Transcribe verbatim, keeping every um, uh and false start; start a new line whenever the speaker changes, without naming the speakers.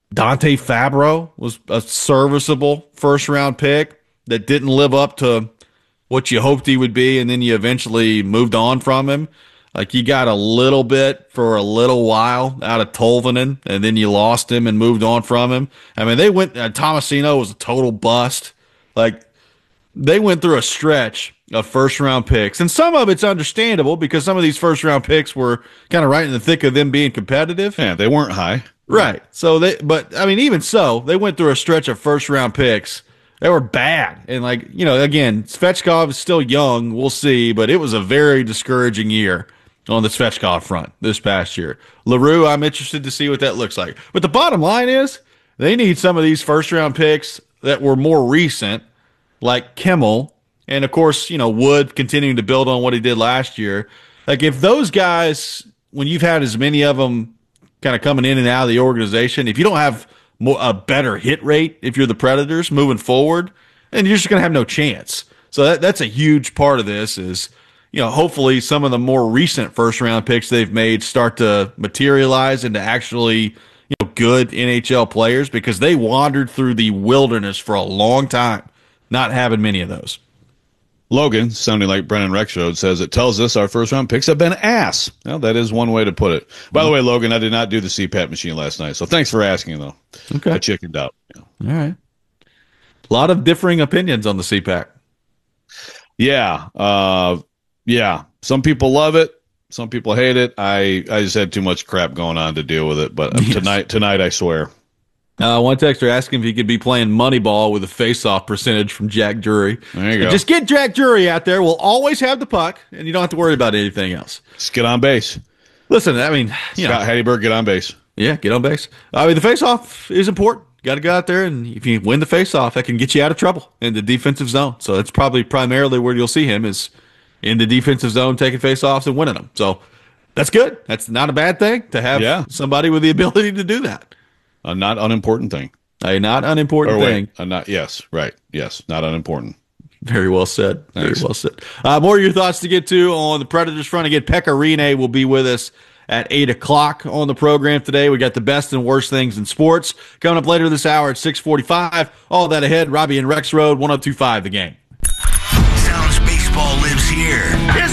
Dante Fabro was a serviceable first round pick that didn't live up to what you hoped he would be, and then you eventually moved on from him. Like you got a little bit for a little while out of Tolvanen, and then you lost him and moved on from him. I mean, they went. Uh, Tomasino was a total bust. Like they went through a stretch of first round picks, and some of it's understandable because some of these first round picks were kind of right in the thick of them being competitive.
Yeah, they weren't high.
Right. So they, but I mean, even so, they went through a stretch of first round picks. They were bad. And like, you know, again, Svechkov is still young. We'll see, but it was a very discouraging year on the Svechkov front this past year. LaRue, I'm interested to see what that looks like. But the bottom line is they need some of these first round picks that were more recent, like Kimmel. And of course, you know, Wood continuing to build on what he did last year. Like if those guys, when you've had as many of them kind of coming in and out of the organization, if you don't have more, a better hit rate, if you're the Predators moving forward, then you're just going to have no chance. So that, that's a huge part of this is, you know, hopefully some of the more recent first round picks they've made start to materialize into actually, you know, good N H L players because they wandered through the wilderness for a long time, not having many of those.
Logan, sounding like Brennan Rexroad, says it tells us our first round picks have been ass. Well, that is one way to put it. By the way, Logan, I did not do the C PAT machine last night, so thanks for asking, though.
Okay.
I chickened out.
All right. A lot of differing opinions on the C PAC.
Yeah. Uh, yeah. Some people love it. Some people hate it. I, I just had too much crap going on to deal with it. But yes. tonight, tonight, I swear.
Uh, one texter asking if he could be playing Moneyball with a face-off percentage from Jack Drury.
There you go.
Just get Jack Drury out there. We'll always have the puck, and you don't have to worry about anything else.
Just get on base.
Listen, I mean, you
Scott
know,
Hatteberg, get on base.
Yeah, get on base. I mean, the face-off is important. Got to go out there, and if you win the face-off, that can get you out of trouble in the defensive zone. So that's probably primarily where you'll see him is in the defensive zone, taking face-offs and winning them. So that's good. That's not a bad thing to have
yeah.
somebody with the ability to do that.
A not unimportant thing.
A not unimportant
or wait,
thing.
A not yes, right. Yes, not unimportant.
Very well said.
Thanks.
Very well said. Uh, more of your thoughts to get to on the Predators front. Again, Pekka Rinne will be with us at eight o'clock on the program today. We got the best and worst things in sports coming up later this hour at six forty-five. All that ahead. Robbie and Rex Road, one oh two point five The Game.
Sounds baseball lives here. Here's